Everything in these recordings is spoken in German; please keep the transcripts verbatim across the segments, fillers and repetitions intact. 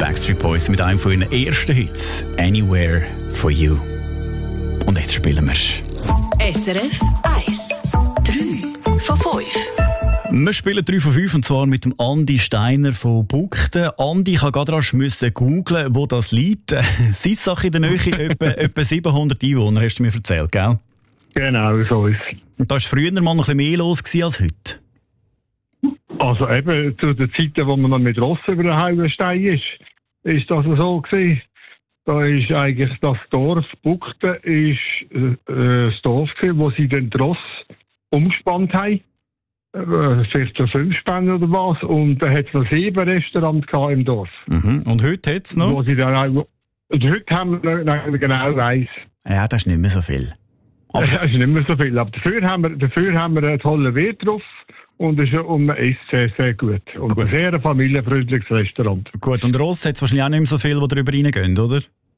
Backstreet Boys mit einem von ihren ersten Hits, Anywhere for You. Und jetzt spielen wir. S R F eins. drei von fünf. Wir spielen drei von fünf und zwar mit dem Andi Steiner von Bugden. Andi, ich musste gerade googlen, wo das liegt. Sissach in der Nähe, etwa, etwa siebenhundert Einwohner, hast du mir erzählt, gell? Genau, so ist es. Und da war früher mal noch ein bisschen mehr los als heute? Also eben zu den Zeiten, wo man noch mit Rossen über den Hauenstein ist, ist das so gewesen. Da ist eigentlich das Dorf Bugden ist äh, das Dorf gewesen, wo sie den Ross umgespannt haben. Äh, vielleicht so fünf Späne oder was. Und da hat es noch sieben Restaurants im Dorf. Mhm. Und heute hat es noch? Wo sie dann auch, und heute haben wir noch genau weiss. Ja, das ist nicht mehr so viel. Aber das ist nicht mehr so viel. Aber dafür haben wir, dafür haben wir einen tollen Wirt drauf. Und es ist um ist sehr, sehr gut. Und gut. Ein sehr familienfreundliches Restaurant. Gut, und Ross hat es wahrscheinlich auch nicht mehr so viel, die darüber reingehen, oder?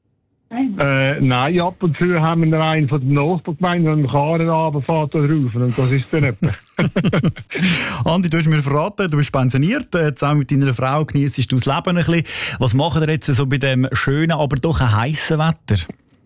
Äh, nein, ab und zu haben wir einen von den Nachbargemeinden, der mit dem Karren runterfährt da drauf. Und das ist dann etwa. Andi, du hast mir verraten, du bist pensioniert. Zusammen mit deiner Frau genießt du das Leben ein bisschen. Was macht ihr jetzt so bei dem schönen, aber doch ein heissen Wetter?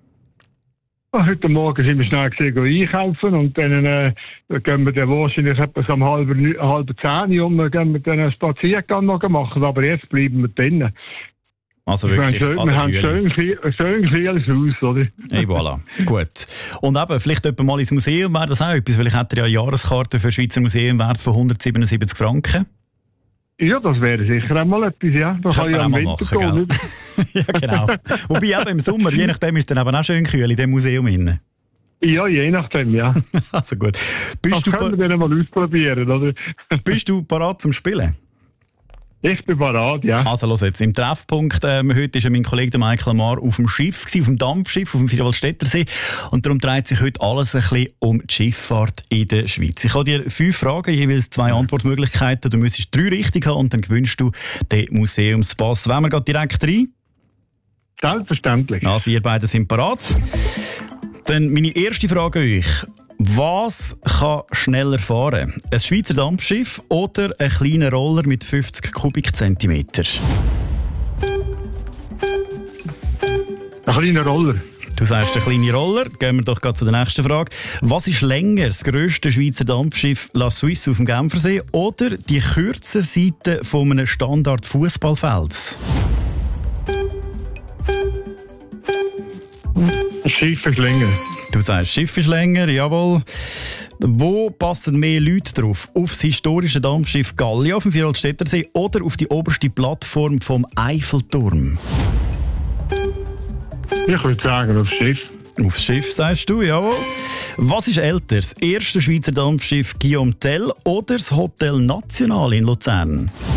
Heute Morgen sind wir schnell gesehen, einkaufen und dann äh, gehen wir dann wahrscheinlich etwas um halb, halb zehn um, gehen wir dann einen Spaziergang noch machen, aber jetzt bleiben wir drinnen. Also wirklich, wir haben, wir haben schön, schön kühles Haus, oder? Hey, voilà, gut. Und eben, vielleicht jemand mal ins Museum wäre das auch etwas, weil ich hätte ja eine Jahreskarte für Schweizer Museum wert von hundertsiebenundsiebzig Franken. Ja, das wäre sicher einmal etwas, ja. Da kann ich am Winter gehen. Ja, genau. Wobei eben im Sommer, je nachdem ist es dann eben auch schön kühl in dem Museum innen. Ja, je nachdem, ja. Also gut. Bist das du können wir dann mal ausprobieren, oder? Bist du bereit zum Spielen? Ich bin bereit, ja. Also los jetzt, im Treffpunkt, ähm, heute war mein Kollege der Michael Amar auf dem Schiff, gewesen, auf dem Dampfschiff, auf dem Vierwaldstättersee. Und darum dreht sich heute alles ein bisschen um die Schifffahrt in der Schweiz. Ich habe dir fünf Fragen, jeweils zwei Antwortmöglichkeiten. Du müsstest drei richtig haben und dann gewinnst du den Museumspass. Wollen wir gerade direkt rein? Selbstverständlich. Also ihr beide sind bereit. Dann meine erste Frage an euch. Was kann schneller fahren? Ein Schweizer Dampfschiff oder ein kleiner Roller mit fünfzig Kubikzentimeter? Ein kleiner Roller. Du sagst, ein kleiner Roller. Gehen wir doch gerade zu der nächsten Frage. Was ist länger, das grösste Schweizer Dampfschiff La Suisse auf dem Genfersee oder die kürzere Seite von einem Standard-Fußballfeld? Das Schiff ist länger. Du sagst, das Schiff ist länger, jawohl. Wo passen mehr Leute drauf? Auf das historische Dampfschiff Gallia auf dem Vierwaldstättersee oder auf die oberste Plattform vom Eiffelturm? Ich würde sagen, aufs Schiff. Aufs Schiff, sagst du, jawohl. Was ist älter, das erste Schweizer Dampfschiff Guillaume Tell oder das Hotel National in Luzern?